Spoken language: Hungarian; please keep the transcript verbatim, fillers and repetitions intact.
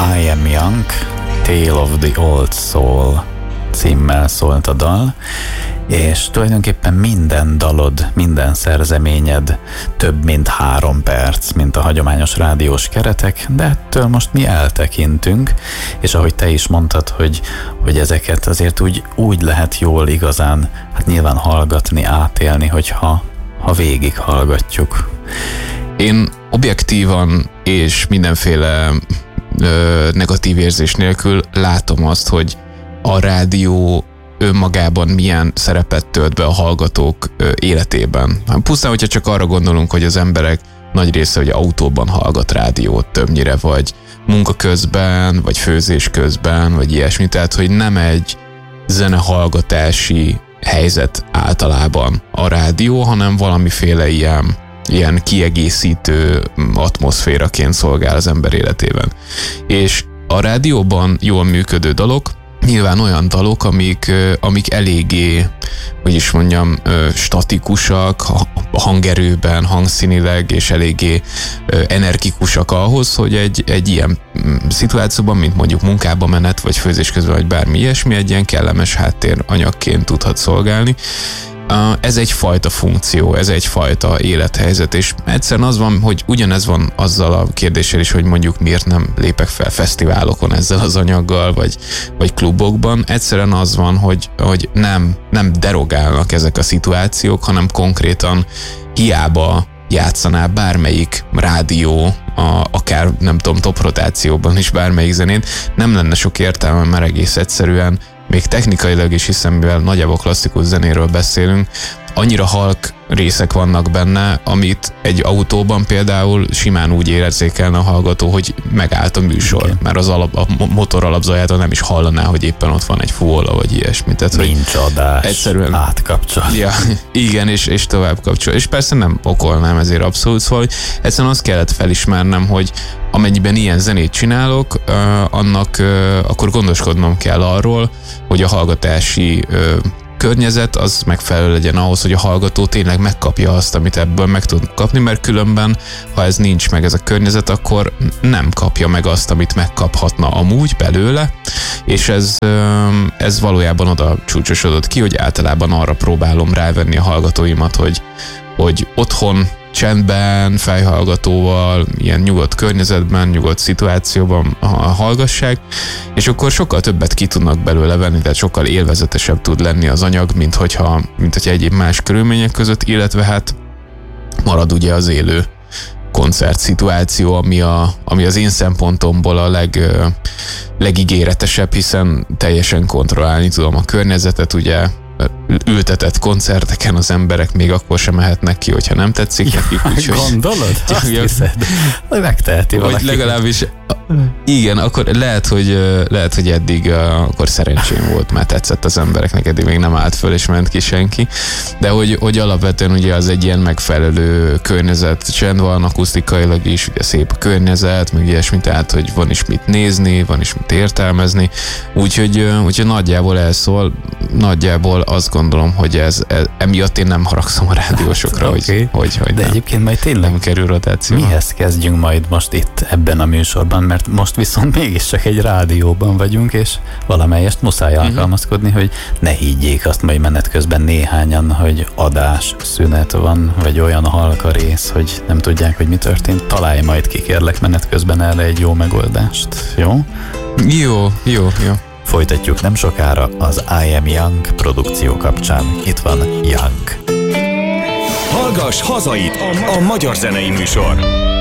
I Am Young, Tale of the Old Soul címmel szólt a dal, és tulajdonképpen minden dalod, minden szerzeményed több mint három perc, mint a hagyományos rádiós keretek, de ettől most mi eltekintünk, és ahogy te is mondtad, hogy, hogy ezeket azért úgy, úgy lehet jól igazán, hát nyilván hallgatni, átélni, hogyha ha végig hallgatjuk. Én objektívan és mindenféle ö, negatív érzés nélkül látom azt, hogy a rádió önmagában milyen szerepet tölt be a hallgatók ö, életében. Pusztán, hogyha csak arra gondolunk, hogy az emberek nagy része, hogy autóban hallgat rádiót többnyire, vagy munka közben, vagy főzés közben, vagy ilyesmi. Tehát, hogy nem egy zenehallgatási helyzet általában a rádió, hanem valamiféle ilyen, ilyen kiegészítő atmoszféraként szolgál az ember életében. És a rádióban jól működő dalok, nyilván olyan dalok, amik, amik eléggé, hogy is mondjam, statikusak, hangerőben, hangszínileg, és eléggé energikusak ahhoz, hogy egy, egy ilyen szituációban, mint mondjuk munkába menet, vagy főzés közben, vagy bármi ilyesmi, egy ilyen kellemes háttéranyagként tudhat szolgálni. Ez egyfajta funkció, ez egyfajta élethelyzet, és egyszerűen az van, hogy ugyanez van azzal a kérdéssel is, hogy mondjuk miért nem lépek fel fesztiválokon ezzel az anyaggal, vagy, vagy klubokban. Egyszerűen az van, hogy, hogy nem, nem derogálnak ezek a szituációk, hanem konkrétan hiába játszaná bármelyik rádió, a, akár nem tudom, top rotációban is bármelyik zenét, nem lenne sok értelme, mert egész egyszerűen még technikailag is, hiszen mivel nagyjából klasszikus zenéről beszélünk, annyira halk részek vannak benne, amit egy autóban például simán úgy érzékelne a hallgató, hogy megállt a műsor, okay. Mert az alap, a motor alapzajától nem is hallaná, hogy éppen ott van egy fúvola, vagy ilyesmi. Tehát, nincs adás, egyszerűen átkapcsol. Ja, igen, és, és tovább kapcsol. És persze nem okolnám ezért abszolút, szóval egyszerűen azt kellett felismernem, hogy amennyiben ilyen zenét csinálok, uh, annak uh, akkor gondoskodnom kell arról, hogy a hallgatási uh, környezet az megfelelő legyen ahhoz, hogy a hallgató tényleg megkapja azt, amit ebből meg tud kapni, mert különben, ha ez nincs meg ez a környezet, akkor nem kapja meg azt, amit megkaphatna amúgy belőle, és ez, ez valójában oda csúcsosodott ki, hogy általában arra próbálom rávenni a hallgatóimat, hogy, hogy otthon csendben, fejhallgatóval, ilyen nyugodt környezetben, nyugodt szituációban hallgassák, és akkor sokkal többet ki tudnak belőle venni, tehát sokkal élvezetesebb tud lenni az anyag, mint hogyha, mint hogyha egyéb más körülmények között, illetve hát marad ugye az élő koncert szituáció, ami, a, ami az én szempontomból a leg, legígéretesebb, hiszen teljesen kontrollálni tudom a környezetet, ugye ültetett koncerteken az emberek még akkor sem mehetnek ki, hogyha nem tetszik ja, nekik. Úgyhogy, gondolod? Azt ja, hiszed? Megteheti valaki. Legalábbis igen, akkor lehet, hogy, lehet, hogy eddig akkor szerencsém volt, mert tetszett az embereknek, eddig még nem állt föl és ment ki senki, de hogy, hogy alapvetően ugye az egy ilyen megfelelő környezet, csend van, akusztikailag is, ugye szép a környezet, meg ilyesmi, tehát hogy van is mit nézni, van is mit értelmezni, úgyhogy, úgyhogy nagyjából elszól, nagyjából azt gondolom, hogy ez, ez emiatt én nem haragszom a rádiósokra, hát, okay. hogy, hogy, hogy de nem, egyébként majd tényleg nem kerül rotációba. Mihez kezdjünk majd most itt ebben a műsorban, mert most viszont mégiscsak egy rádióban vagyunk, és valamelyest muszáj alkalmazkodni, uh-huh. hogy ne higgyék azt majd menet közben néhányan, hogy adás szünet van, vagy olyan halka rész, hogy nem tudják, hogy mi történt. Találj majd ki, kérlek, menet közben erre egy jó megoldást. Jó? Jó, jó, jó. Folytatjuk nem sokára az I Am Young produkció kapcsán. Itt van Young. Hallgass hazait, a magyar zenei műsor.